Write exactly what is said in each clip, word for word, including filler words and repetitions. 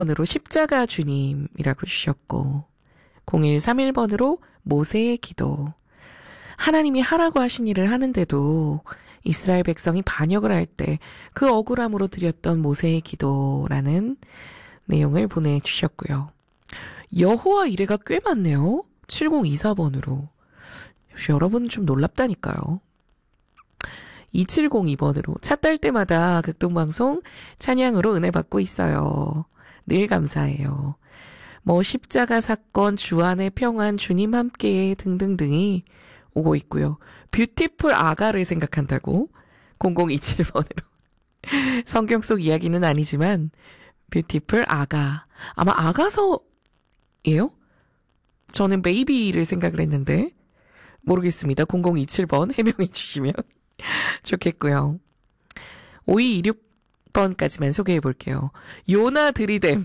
번으로 십자가 주님이라고 주셨고 공일삼일 번으로 모세의 기도. 하나님이 하라고 하신 일을 하는데도 이스라엘 백성이 반역을 할 때 그 억울함으로 드렸던 모세의 기도라는 내용을 보내주셨고요. 여호와 이레가 꽤 많네요. 칠공이사 번으로. 역시 여러분 좀 놀랍다니까요. 이칠공이 번으로 차 딸 때마다 극동방송 찬양으로 은혜 받고 있어요. 늘 감사해요. 뭐 십자가 사건, 주안의 평안, 주님 함께 등등등이 오고 있고요. 뷰티풀 아가를 생각한다고 공공이칠 번으로. 성경 속 이야기는 아니지만 뷰티풀 아가. 아마 아가서예요? 저는 베이비를 생각을 했는데 모르겠습니다. 공공이칠 번 해명해 주시면 좋겠고요. 오이이육 번까지만 소개해 볼게요. 요나 들이댐.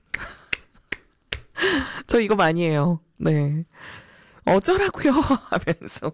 저 이거 많이 해요. 네. 어쩌라고요 하면서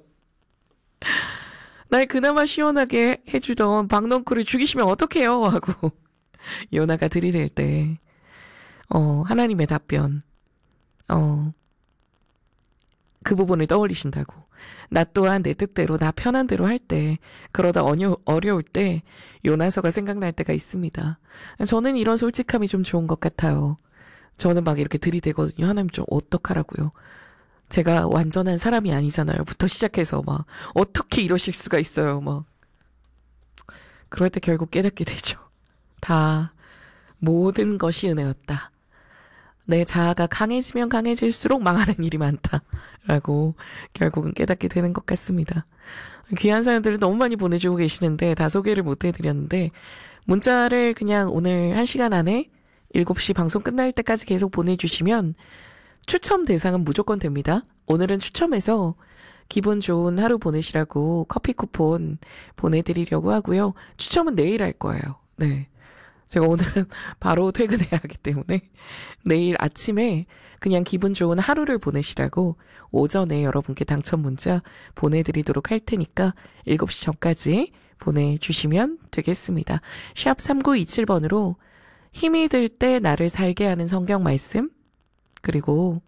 날 그나마 시원하게 해주던 박넝쿨을 죽이시면 어떡해요 하고 요나가 들이댈 때 어, 하나님의 답변 어, 그 부분을 떠올리신다고. 나 또한 내 뜻대로 나 편한 대로 할 때 그러다 어려, 어려울 때 요나서가 생각날 때가 있습니다. 저는 이런 솔직함이 좀 좋은 것 같아요. 저는 막 이렇게 들이대거든요. 하나님 좀 어떡하라고요. 제가 완전한 사람이 아니잖아요. 부터 시작해서 막 어떻게 이러실 수가 있어요. 막 그럴 때 결국 깨닫게 되죠. 다 모든 것이 은혜였다. 내 자아가 강해지면 강해질수록 망하는 일이 많다라고 결국은 깨닫게 되는 것 같습니다. 귀한 사연들을 너무 많이 보내주고 계시는데 다 소개를 못 해드렸는데 문자를 그냥 오늘 한 시간 안에 일곱 시 방송 끝날 때까지 계속 보내주시면 추첨 대상은 무조건 됩니다. 오늘은 추첨해서 기분 좋은 하루 보내시라고 커피 쿠폰 보내드리려고 하고요. 추첨은 내일 할 거예요. 네. 제가 오늘은 바로 퇴근해야 하기 때문에 내일 아침에 그냥 기분 좋은 하루를 보내시라고 오전에 여러분께 당첨 문자 보내드리도록 할 테니까 일곱 시 전까지 보내주시면 되겠습니다. 샵 삼구이칠 번으로 힘이 들 때 나를 살게 하는 성경 말씀 그리고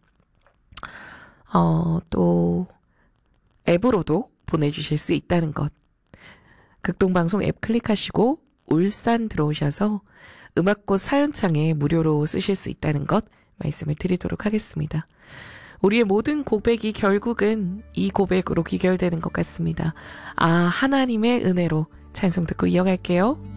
어, 또 앱으로도 보내주실 수 있다는 것. 극동방송 앱 클릭하시고 울산 들어오셔서 음악꽃 사연창에 무료로 쓰실 수 있다는 것 말씀을 드리도록 하겠습니다. 우리의 모든 고백이 결국은 이 고백으로 귀결되는 것 같습니다. 아, 하나님의 은혜로 찬송 듣고 이어갈게요.